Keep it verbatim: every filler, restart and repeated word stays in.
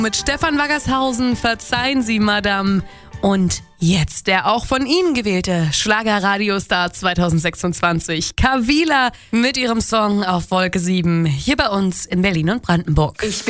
Mit Stefan Waggershausen, verzeihen Sie, Madame. Und jetzt der auch von Ihnen gewählte Schlager-Radiostar zwanzig sechsundzwanzig, Kavila, mit ihrem Song auf Wolke sieben, hier bei uns in Berlin und Brandenburg. Ich